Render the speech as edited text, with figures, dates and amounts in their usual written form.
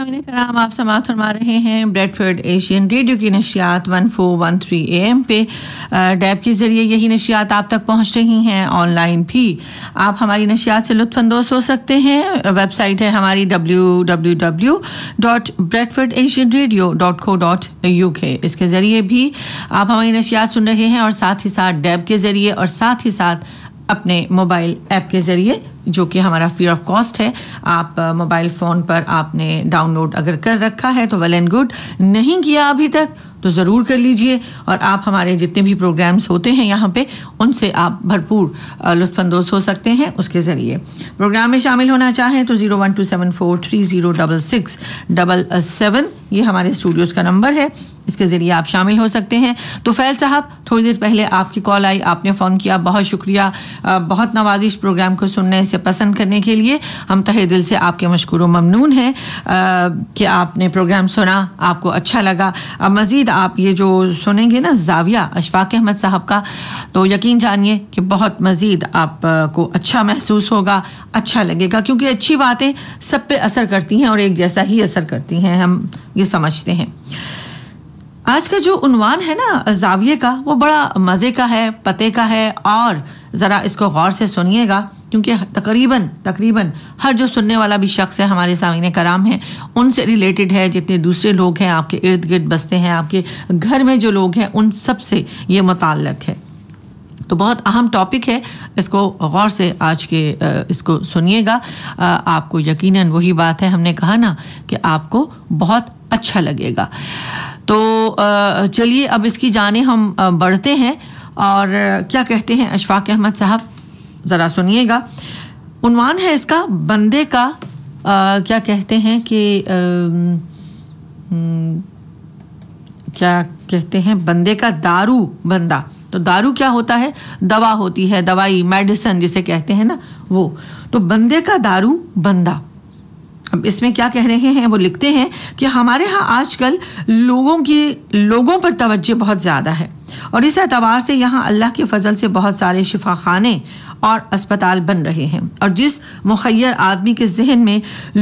सामईन कराम, आप समाअत फरमा रहे हैं ब्रेडफोर्ड एशियन रेडियो की नशियात 1413 AM पे। डैब के ज़रिए यही नशियात आप तक पहुंच रही हैं। ऑनलाइन भी आप हमारी नशियात से लुत्फ़अंदोज़ हो सकते हैं। वेबसाइट है हमारी www.bradfordasianradio.co.uk। इसके ज़रिए भी आप हमारी नशियात सुन रहे हैं और साथ ही साथ डैब के ज़रिए और साथ ही साथ अपने मोबाइल ऐप के ज़रिए, जो कि हमारा फ्री ऑफ कॉस्ट है। आप मोबाइल फ़ोन पर आपने डाउनलोड अगर कर रखा है तो वेल एंड गुड, नहीं किया अभी तक तो ज़रूर कर लीजिए। और आप हमारे जितने भी प्रोग्राम्स होते हैं यहाँ पे, उनसे आप भरपूर लुत्फ़अंदोज़ हो सकते हैं उसके ज़रिए। प्रोग्राम में शामिल होना चाहें तो 01274306677 ये हमारे स्टूडियोज़ का नंबर है, इसके ज़रिए आप शामिल हो सकते हैं। तो फैल साहब, थोड़ी देर पहले आपकी कॉल आई, आपने फ़ोन किया, बहुत शुक्रिया। बहुत नवाजिश प्रोग्राम को सुनने से पसंद करने के लिए हम तहे दिल से आपके मशकूर व ममनून हैं कि आपने प्रोग्राम सुना, आपको अच्छा लगा। अब मज़ीद आप ये जो सुनेंगे ना ज़ाविया अशफाक अहमद साहब का, तो यकीन जानिए कि बहुत मज़ीद आपको अच्छा महसूस होगा, अच्छा लगेगा, क्योंकि अच्छी बातें सब पे असर करती हैं और एक जैसा ही असर करती हैं, हम ये समझते हैं। आज का जो उन्वान है ना ज़ाविये का, वो बड़ा मज़े का है, पते का है, और ज़रा इसको गौर से सुनिएगा, क्योंकि तकरीबन हर जो सुनने वाला भी शख्स है हमारे सामईन कराम हैं, उनसे रिलेटेड है। जितने दूसरे लोग हैं आपके इर्द गिर्द बसते हैं, आपके घर में जो लोग हैं, उन सब से ये मुताल्लक़ है। तो बहुत अहम टॉपिक है, इसको गौर से आज के इसको सुनिएगा। आपको यकीनन वही बात है, हमने कहा ना कि आपको बहुत अच्छा लगेगा। तो चलिए अब इसकी जाने हम बढ़ते हैं और क्या कहते हैं अशफाक अहमद साहब, ज़रा सुनिएगा। उन्वान है इसका बंदे का क्या कहते हैं कि क्या कहते हैं, बंदे का दारू बंदा। तो दारू क्या होता है? दवा होती है, दवाई, मेडिसिन जिसे कहते हैं ना वो। तो बंदे का दारू बंदा। अब इसमें क्या कह रहे हैं, वो लिखते हैं कि हमारे यहाँ आजकल लोगों पर तवज्जो बहुत ज़्यादा है और इस एतबार से यहाँ अल्लाह के फजल से बहुत सारे शिफा खाने और अस्पताल बन रहे हैं, और जिस मुखय्यर आदमी के जहन में